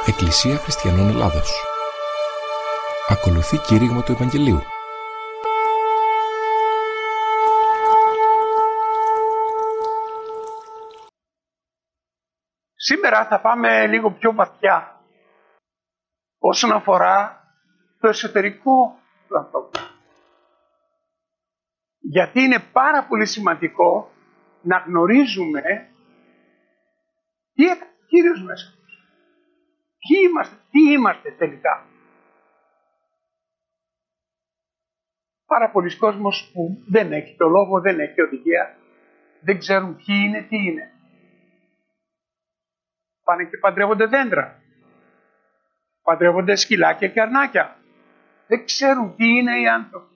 Εκκλησία Χριστιανών Ελλάδος. Ακολουθεί κήρυγμα του Ευαγγελίου. Σήμερα θα πάμε λίγο πιο βαθιά όσον αφορά το εσωτερικό του ανθρώπου. Γιατί είναι πάρα πολύ σημαντικό να γνωρίζουμε τι έκανε ο Κύριος μέσα μας. Τι είμαστε τελικά. Πάρα πολλοί κόσμος που δεν έχει το λόγο, δεν έχει οδηγία, δεν ξέρουν ποιοι είναι, τι είναι. Πάνε και παντρεύονται δέντρα. Παντρεύονται σκυλάκια και αρνάκια. Δεν ξέρουν τι είναι οι άνθρωποι.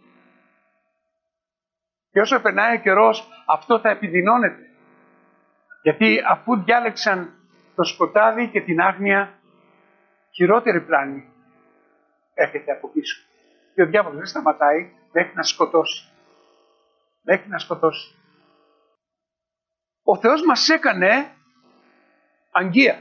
Και όσο περνάει ο καιρός, αυτό θα επιδεινώνεται. Γιατί αφού διάλεξαν το σκοτάδι και την άγνοια, χειρότερη πλάνη έρχεται από πίσω. Και ο διάβολος δεν σταματάει μέχρι να σκοτώσει. Μέχρι να σκοτώσει. Ο Θεός μας έκανε αγγεία.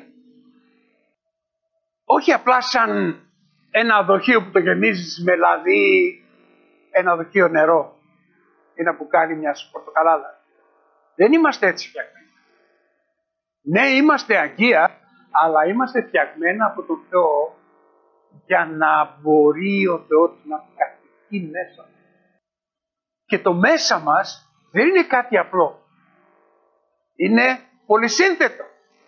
Όχι απλά σαν ένα δοχείο που το γεμίζεις με λαδί, ένα δοχείο νερό, ένα μπουκάλι μιας πορτοκαλάδα. Δεν είμαστε έτσι φτιαγμένοι. Ναι, είμαστε αγγεία, αλλά είμαστε φτιαγμένα από τον Θεό για να μπορεί ο Θεός να κατοικεί μέσα μας. Και το μέσα μας δεν είναι κάτι απλό. Είναι πολυσύνθετο.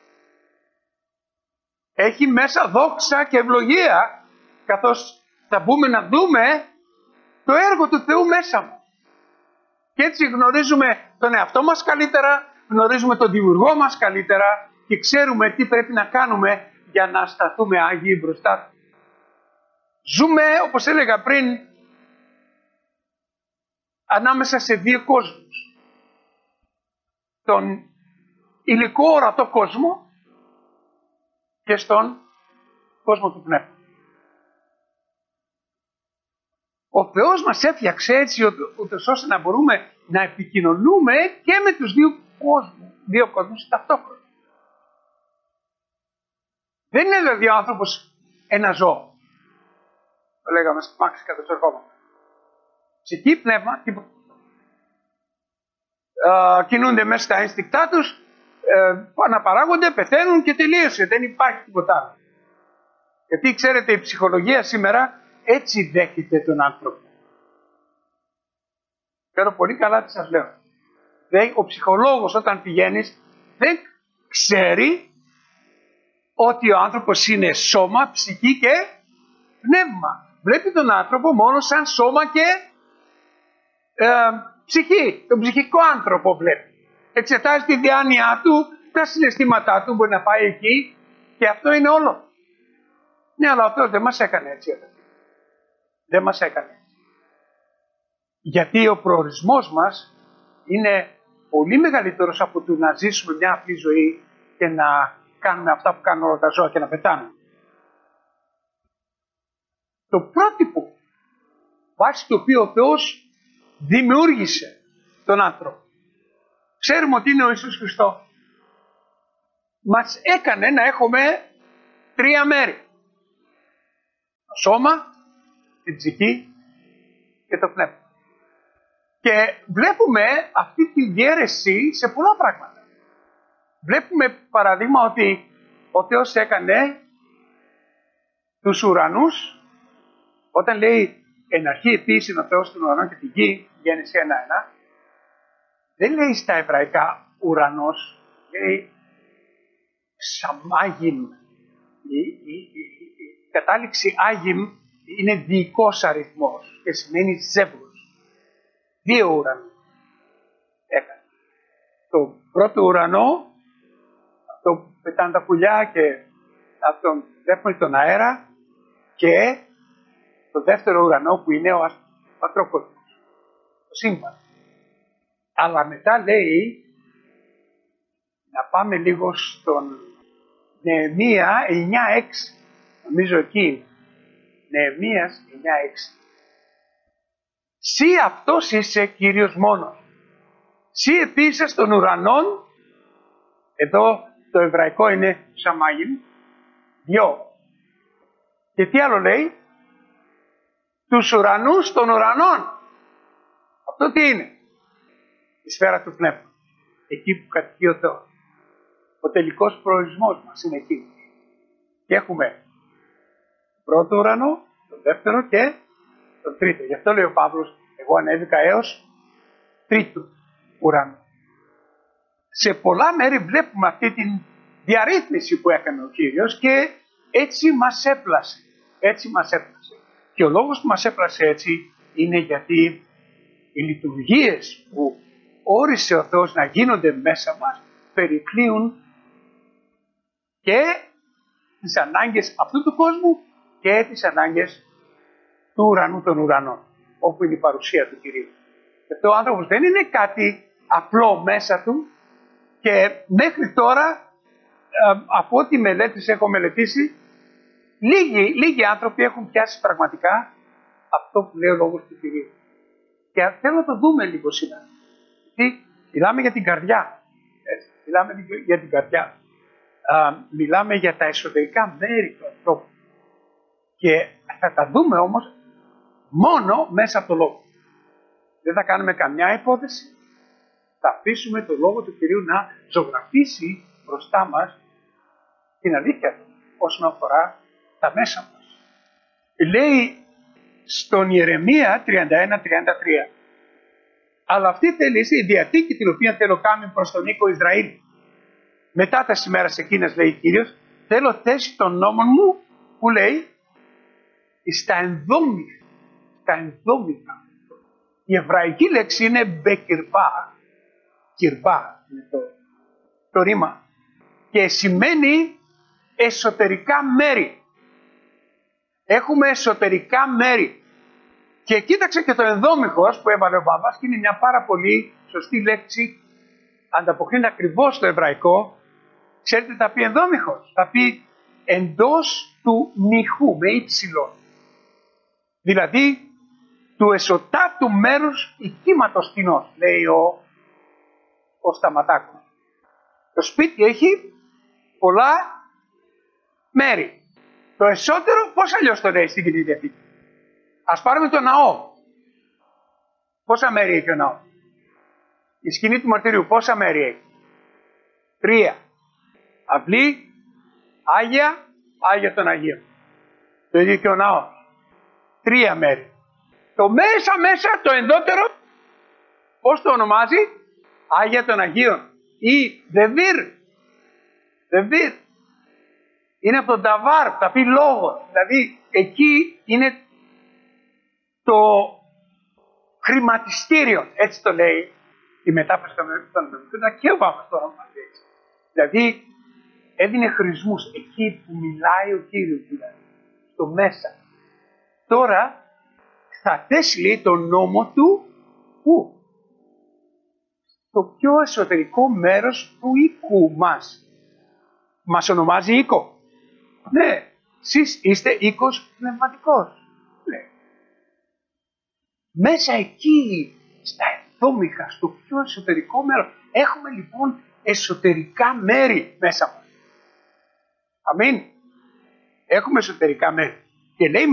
Έχει μέσα δόξα και ευλογία, καθώς θα μπούμε να δούμε το έργο του Θεού μέσα μας. Και έτσι γνωρίζουμε τον εαυτό μας καλύτερα, γνωρίζουμε τον δημιουργό μας καλύτερα και ξέρουμε τι πρέπει να κάνουμε για να σταθούμε άγιοι μπροστά του. Ζούμε, όπως έλεγα πριν, ανάμεσα σε δύο κόσμους. Τον υλικό ορατό κόσμο και στον κόσμο του πνεύματος. Ο Θεός μας έφτιαξε έτσι ούτως ώστε να μπορούμε να επικοινωνούμε και με τους δύο κόσμους ταυτόχρονα. Δεν είναι δηλαδή ο άνθρωπος ένα ζώο. Το λέγαμε στο Μάξι κατά το ερχόμενο. Ψυχή, πνεύμα, τίποτα. Κινούνται μέσα στα ένστικτά τους, αναπαράγονται, πεθαίνουν και τελείωσε. Δεν υπάρχει τίποτα άλλο. Γιατί ξέρετε, η ψυχολογία σήμερα έτσι δέχεται τον άνθρωπο. Ξέρω πολύ καλά τι σας λέω. Ο ψυχολόγος όταν πηγαίνεις δεν ξέρει ότι ο άνθρωπος είναι σώμα, ψυχή και πνεύμα. Βλέπει τον άνθρωπο μόνο σαν σώμα και ψυχή. Τον ψυχικό άνθρωπο βλέπει. Εξετάζει τη διάνοιά του, τα συναισθήματά του, μπορεί να πάει εκεί και αυτό είναι όλο. Ναι, αλλά ο Θεός δεν μας έκανε έτσι. Δεν μας έκανε. Γιατί ο προορισμός μας είναι πολύ μεγαλύτερος από το να ζήσουμε μια απλή ζωή και να κάνουμε αυτά που κάνουν όλα τα ζώα και να πετάμε. Το πρότυπο βάσει το οποίο ο Θεός δημιούργησε τον άνθρωπο. Ξέρουμε ότι είναι ο Ιησούς Χριστός. Μας έκανε να έχουμε τρία μέρη. Το σώμα, την ψυχή και το πνεύμα. Και βλέπουμε αυτή τη διαίρεση σε πολλά πράγματα. Βλέπουμε παραδείγμα ότι ο Θεός έκανε τους ουρανούς, όταν λέει εν αρχή επίησεν ο Θεός των ουρανών και την γη, Γέννηση 1:1, δεν λέει στα εβραϊκά ουρανός, λέει σαμάγιμ. Η κατάληξη άγιμ είναι διοικός αριθμός και σημαίνει ζεύγος. Δύο ουρανούς έκανε. Το πρώτο ουρανό, αυτό που πετάνε τα πουλιά και αυτόν βλέπουμε τον αέρα, και το δεύτερο ουρανό που είναι ο αστρόκοσμος, το σύμπαν. Αλλά μετά λέει, να πάμε λίγο στον Νεεμία 9:6, νομίζω εκεί, Νεεμίας 9:6. Συ αυτός είσαι Κύριος μόνος. Συ επίσης των ουρανών, εδώ το εβραϊκό είναι σαμάγιμ, δυο, Και τι άλλο λέει? Τους ουρανούς των ουρανών. Αυτό τι είναι? Η σφαίρα του πνεύματος. Εκεί που κατοικεί ο Θεός. Ο τελικός προορισμός μας είναι εκεί. Και έχουμε τον πρώτο ουρανό, τον δεύτερο και τον τρίτο. Γι' αυτό λέει ο Παύλος, εγώ ανέβηκα έως τρίτου ουρανού. Σε πολλά μέρη βλέπουμε αυτή την διαρρύθμιση που έκανε ο Κύριος και έτσι μας έπλασε. Έτσι μας έπλασε. Και ο λόγος που μας έπλασε έτσι είναι γιατί οι λειτουργίες που όρισε ο Θεός να γίνονται μέσα μας περικλείουν και τις ανάγκες αυτού του κόσμου και τις ανάγκες του ουρανού των ουρανών, όπου είναι η παρουσία του Κυρίου. Γιατί ο άνθρωπος δεν είναι κάτι απλό μέσα του και μέχρι τώρα, από ό,τι μελέτες έχω μελετήσει, λίγοι άνθρωποι έχουν πιάσει πραγματικά αυτό που λέει ο λόγος του Κυρίου. Και θέλω να το δούμε λίγο σήμερα. Γιατί μιλάμε για την καρδιά. Έτσι, μιλάμε για την καρδιά. Μιλάμε για τα εσωτερικά μέρη του ανθρώπου. Και θα τα δούμε όμως μόνο μέσα από το λόγο. Δεν θα κάνουμε καμιά υπόθεση. Θα αφήσουμε το λόγο του Κυρίου να ζωγραφίσει μπροστά μας την αλήθεια του όσον αφορά τα μέσα μας. Λέει στον Ιερεμία 31-33, αλλά αυτή θέλει η διαθήκη την οποία θέλω κάνει προς τον οίκο Ισραήλ. Μετά τα ημέρας εκείνας, λέει ο Κύριος, θέλω θέση των νόμων μου, που λέει, στα ενδόμηχα. Στα ενδόμηχα. Η εβραϊκή λέξη είναι μπεκυρβά. Κυρβά είναι το ρήμα. Και σημαίνει εσωτερικά μέρη. Έχουμε εσωτερικά μέρη. Και κοίταξε και το ενδόμηχος που έβαλε ο Παπάς και είναι μια πάρα πολύ σωστή λέξη. Ανταποκρίνει ακριβώς στο εβραϊκό. Ξέρετε θα πει ενδόμηχος. Θα πει εντός του μυχού με ύψιλον. Δηλαδή του εσωτάτου μέρους οικίματος κοινός, λέει ο Σταματάκος. Το σπίτι έχει πολλά μέρη. Το εσωτερό πώς αλλιώς το λέει στην Καινή Διαθήκη? Ας πάρουμε το ναό. Πόσα μέρη έχει ο ναός? Η σκηνή του μαρτυρίου πόσα μέρη έχει? 3. Αυλή, Άγια των Αγίων. Το ίδιο και ο ναός. 3 μέρη. Το μέσα, το ενδότερο, πώς το ονομάζει? Άγια των Αγίων ή Δεβίρ. Είναι από τον Ταβάρ, θα πει λόγο. Δηλαδή εκεί είναι το χρηματιστήριο, έτσι το λέει η μετάφραση των Μεσαίων και ο Πάπας το ονομάζει έτσι. Δηλαδή έδινε χρησμούς εκεί που μιλάει ο Κύριος, δηλαδή, στο μέσα. Τώρα θα θέσει, λέει, τον νόμο του, πού? Το πιο εσωτερικό μέρος του οίκου μας. Μας ονομάζει οίκο. Ναι, εσείς είστε οίκος πνευματικός. Ναι. Μέσα εκεί, στα ενδόμηχα, στο πιο εσωτερικό μέρος, έχουμε λοιπόν εσωτερικά μέρη μέσα μας. Αμήν. Έχουμε εσωτερικά μέρη. Και λέει